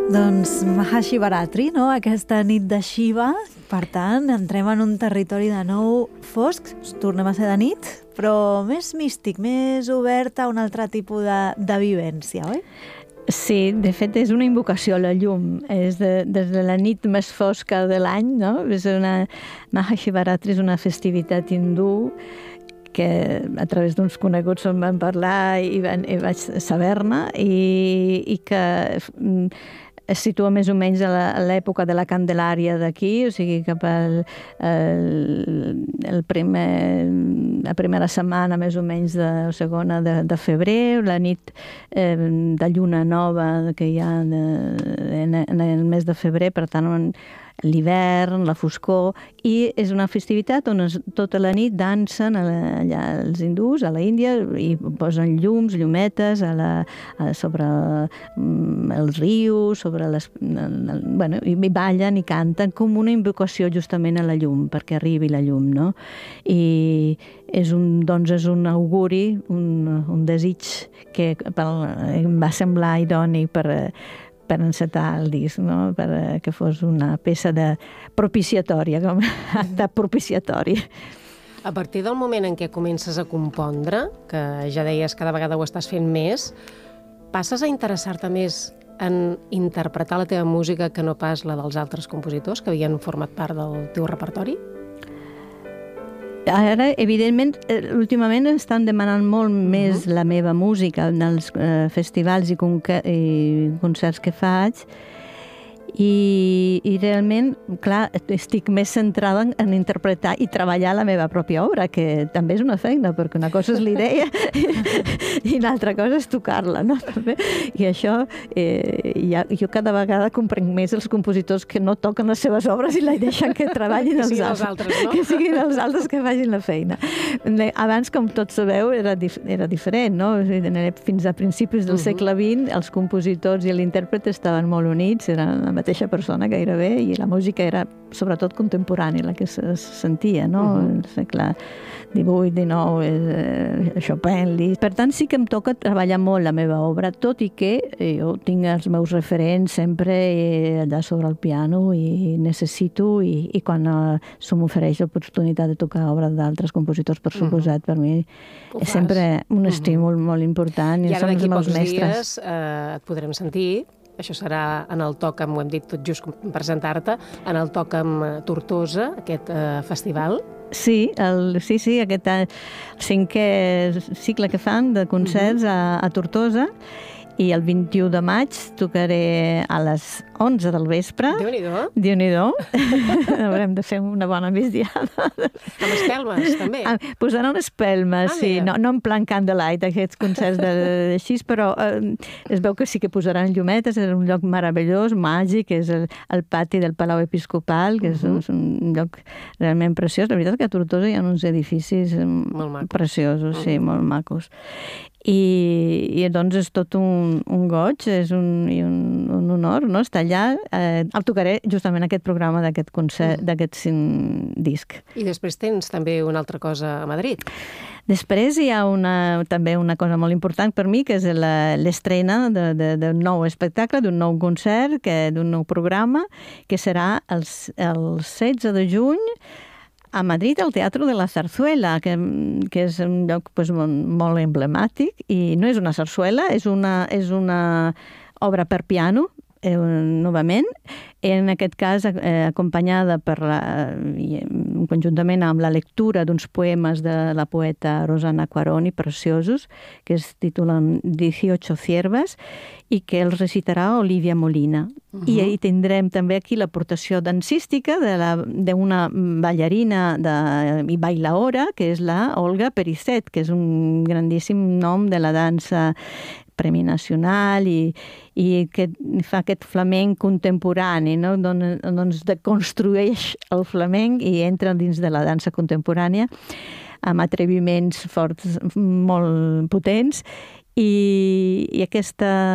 Doncs Mahashivaratri, no? Aquesta nit de Shiva. Per tant, entrem en un territori de nou fosc, tornem a ser de nit, però més místic, més obert a un altre tipus de vivència, oi? Sí, de fet és una invocació a la llum, és des de la nit més fosca de l'any, no? Mahashivaratri és una festivitat hindú que a través d'uns coneguts em van parlar i vaig saber-ne i que es situa més o menys a l'època de la Candelària d'aquí, o sigui cap la primera setmana més o menys o segona de febrer, la nit de lluna nova que hi ha en el mes de febrer, per tant l'hivern, la foscor, i és una festivitat on tota la nit dansen allà els hindús, a la Índia, i posen llums, llumetes sobre els rius, i ballen i canten com una invocació justament a la llum, perquè arribi la llum, no? I és un auguri, un desig que em va semblar idoni per encetar el disc, no? Per que fos una peça propiciatòria, com acte propiciatori. A partir del moment en què comences a compondre, que ja deies cada vegada ho estàs fent més, passes a interessar-te més en interpretar la teva música que no pas la dels altres compositors que havien format part del teu repertori? Ara, evidentment, últimament estan demanant molt més la meva música en els festivals i concerts que faig i realment, clar, estic més centrada en interpretar i treballar la meva pròpia obra, que també és una feina, perquè una cosa és la idea i l'altra cosa és tocar-la, no? I això, jo cada vegada comprenc més els compositors que no toquen les seves obres i la deixen que treballin els altres, no? Que siguin els altres que facin la feina. Abans, com tots sabeu, era diferent, no? Fins a principis del segle XX, els compositors i l'intèrpret estaven molt units, eren la mateixa persona gairebé, i la música era sobretot contemporània, la que se sentia, no? El segle XVIII, XIX, Chopin, Liszt. Per tant, sí que em toca treballar molt la meva obra, tot i que jo tinc els meus referents sempre allà sobre el piano i necessito, i quan se m'ofereix l'oportunitat de tocar obres d'altres compositors, per suposat, per mi és sempre un estímul molt important. I ara d'aquí pocs dies et podrem sentir. Això serà en el Tòcam, ho hem dit tot just presentar-te, en el Tòcam Tortosa, aquest festival. Sí, aquest 5è cicle que fan de concerts a Tortosa, i el 21 de maig tocaré a les 11 del vespre. Déu-n'hi-do. Déu-n'hi-do. Haurem de fer una bona migdiada. Amb espelmes, també. Posaran espelmes, sí. No en plan candlelight, aquests concerts d'així, però es veu que sí que posaran llumetes. És un lloc meravellós, màgic, és el pati del Palau Episcopal, que és un lloc realment preciós. La veritat és que a Tortosa hi ha uns edificis preciosos, sí, molt macos. I doncs és tot un goig, és un honor, no?, estar allà. El tocaré justament aquest programa d'aquest concert, d'aquest disc. I després tens també una altra cosa a Madrid. Després hi ha també una cosa molt important per mi, que és l'estrena d'un nou espectacle, d'un nou concert, d'un nou programa, que serà el 16 de juny a Madrid, al Teatro de la Zarzuela, que és un lloc molt emblemàtic, i no és una sarsuela, és una obra per piano, novament, en aquest cas acompanyada conjuntament amb la lectura d'uns poemes de la poeta Rosana Quaroni, preciosos, que es titulen 18 ciervas, i que els recitarà Olivia Molina. I tindrem també aquí l'aportació dansística d'una ballarina i bailaora, que és la Olga Pericet, que és un grandíssim nom de la dansa Premi Nacional i que fa aquest flamenc contemporani, no? Doncs deconstrueix el flamenc i entra dins de la dansa contemporània amb atreviments forts, molt potents, i aquesta